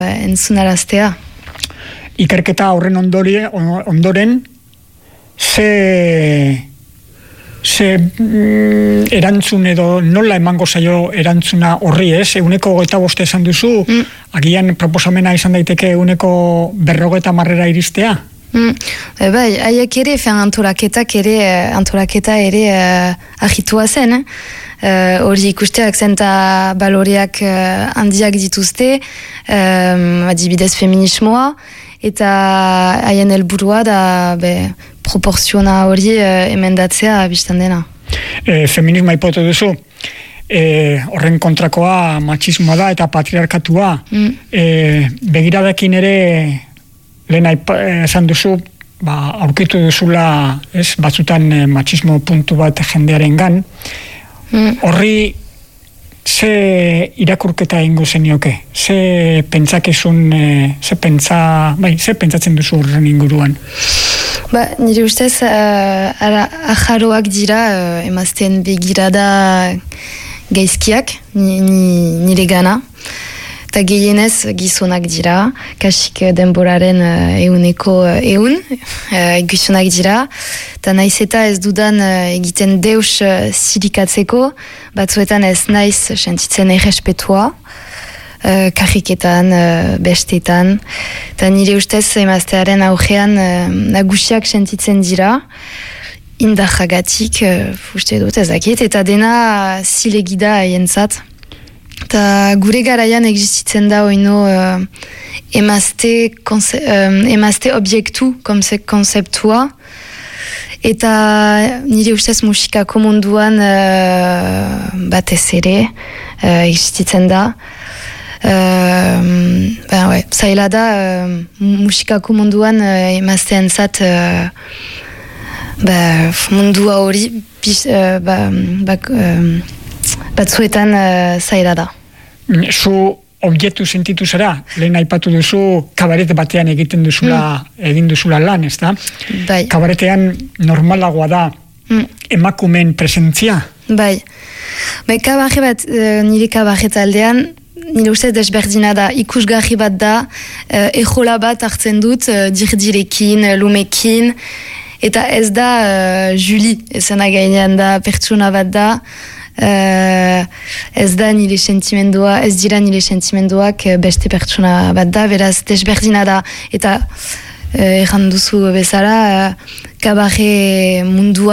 entzunaraztea. Ikerketa horren ondoren, ze erantzun edo nola emango zaio erantzuna horri, ez? 125 esan duzu, agian proposamena izan daiteke 150 iristea? Bai, haiek ere, antolaketa ere agitua zen, hori ikusteak zenta baloreak handiak dituzte, adibidez feminismoa, eta haien helburua da proporziona hori emendatzea biztan dena. Feminismoa ipotu duzu, horren kontrakoa matxismoa da eta patriarkatua. Begiradakin ere lehen esan duzu, aurkitu duzula, batzutan matxismo puntu bat jendearen gan. Horri, ze irakurketa egingo zenioke? Ze pentsatzen duzu horren inguruan? Nire ustez, ajaroak dira, emazten begirada gaizkiak, nire gana. Eta gehienez gizonak dira, kasik denboraren 100% gizonak dira. Eta naiz eta ez dudan egiten deus zilikatzeko, batzuetan ez naiz sentitzen errespetua, karriketan, bestetan. Eta nire ustez emaztearen aurrean nagusiak sentitzen dira, indarragatik, uste dut ezakit, eta dena zilegida haientzat. Eta gure garaian existitzen da oino emazte objektu konzeptua, eta nire ustez musikako munduan batez ere existitzen da. Zaila da musikako munduan emazteentzat mundua hori batzuetan zaila da. Zu objektu sentitu zara, lehen aipatu duzu kabaret batean egin duzula lan, ez da? Bai. Kabaretean normalagoa da emakumeen presentzia? Bai. Nire kabaret aldean, nire uste desberdina da, ikusgarri bat da, ejola bat hartzen dut, dirdirekin, lumekin, eta ez da Julie, ezena gainean da, pertsona bat da, ez da nire sentimendua, ez dira nire sentimenduak beste pertsona bat da, beraz desberdina da, eta erran duzu bezala, kabarre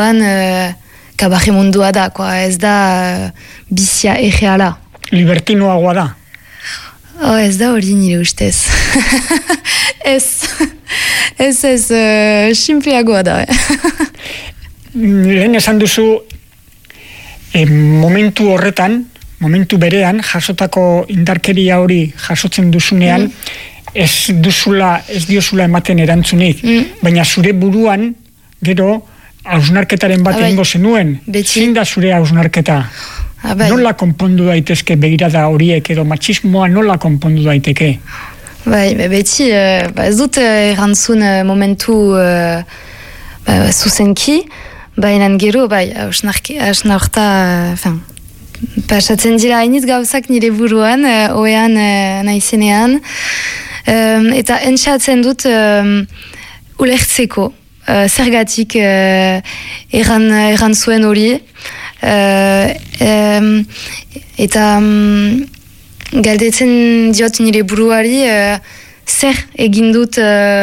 mundua da, ez da bizia erreala. Libertinoagoa da? Ez da hori nire ustez. Ez, simpleagoa da. Lehen esan duzu, momentu horretan, momentu berean, jasotako indarkeria hori jasotzen duzunean, ez diozula ematen erantzunik. Baina zure buruan, gero, hausnarketaren bat egingo zenuen. Zein da zure hausnarketa? Nola konpondu daitezke begirada horiek edo matxismoa nola konpondu daiteke? Beti, ez dut erantzun momentu zuzenki, baina gero, hausnarketa, pasatzen dira hainit gauzak nire buruan, oean naizenean, eta entxatzen dut ulertzeko, zergatik eran zuen hori, eta galdetzen diot nire buruari zer egin dut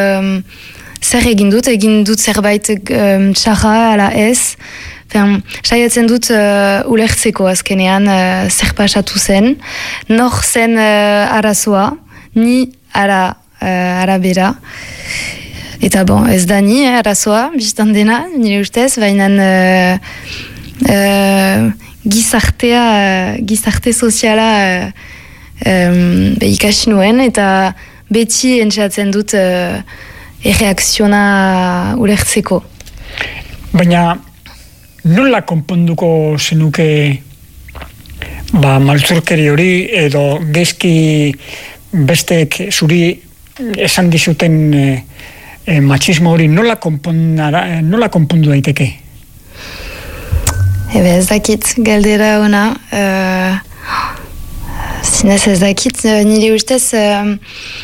zerbait txarra ala ez, saiatzen dut ulertzeko azkenean zer pasatu zen, nor zen arazoa, ni ara bera. Eta ez da ni arazoa, biztan dena, nire ustez, baina gizarte soziala ikasi nuen, eta beti entzatzen dut erreakziona ulertzeko. Baina nola konponduko zenuke maltzurkeri hori edo gezki bestek zuri esan dizuten matxismo hori nola konpondu daiteke? Ez dakit, galdera ona. Zinez ez dakit, nire ustez